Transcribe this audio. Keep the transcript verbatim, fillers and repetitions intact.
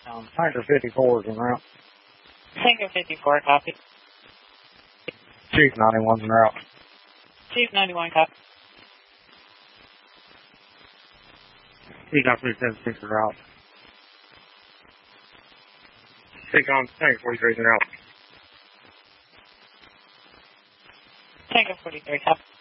Um, Tanker fifty-four is en route. Tanker fifty-four, copy. Chief ninety-one's en route. Chief ninety-one, copy. Econ three seventy-six is en route. Econ Tanker forty-three is en route. Tanker forty-three, copy.